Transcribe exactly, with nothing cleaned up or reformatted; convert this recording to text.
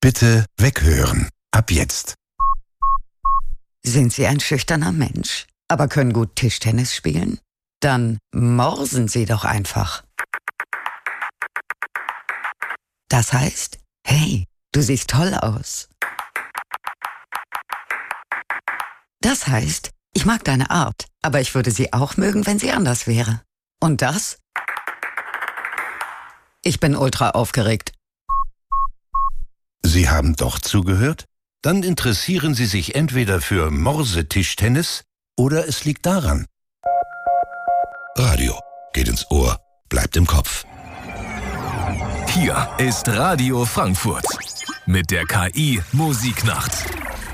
Bitte weghören. Ab jetzt. Sind Sie ein schüchterner Mensch, aber können gut Tischtennis spielen? Dann morsen Sie doch einfach. Das heißt, hey, du siehst toll aus. Das heißt, ich mag deine Art, aber ich würde sie auch mögen, wenn sie anders wäre. Und das? Ich bin ultra aufgeregt. Sie haben doch zugehört? Dann interessieren Sie sich entweder für Morsetischtennis oder es liegt daran. Radio geht ins Ohr, bleibt im Kopf. Hier ist Radio Frankfurt mit der K I Musiknacht.